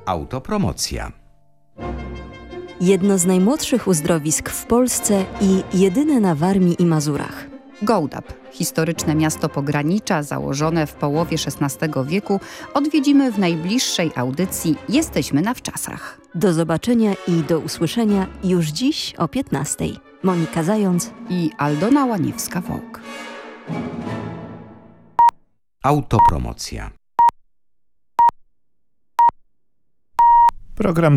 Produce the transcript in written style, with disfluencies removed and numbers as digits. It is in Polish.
Autopromocja. Jedno z najmłodszych uzdrowisk w Polsce i jedyne na Warmii i Mazurach. Gołdap, historyczne miasto pogranicza założone w połowie XVI wieku, odwiedzimy w najbliższej audycji Jesteśmy na wczasach. Do zobaczenia i do usłyszenia już dziś o 15:00. Monika Zając i Aldona Łaniewska-Wołk. Autopromocja. Program